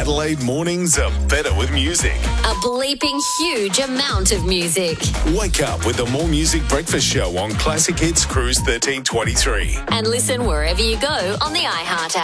Adelaide mornings are better with music. A bleeping huge amount of music. Wake up with the More Music Breakfast Show on Classic Hits Cruise 1323. And listen wherever you go on the iHeart app.